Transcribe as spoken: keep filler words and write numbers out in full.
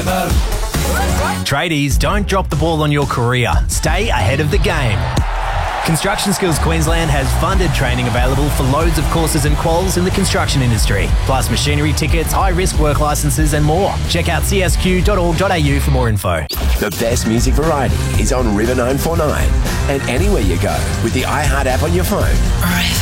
Tradies, don't drop the ball on your career. Stay ahead of the game. Construction Skills Queensland has funded training available for loads of courses and quals in the construction industry, plus machinery tickets, high-risk work licences and more. Check out c s q dot org dot a u for more info. The best music variety is on River nine four nine and anywhere you go with the iHeart app on your phone.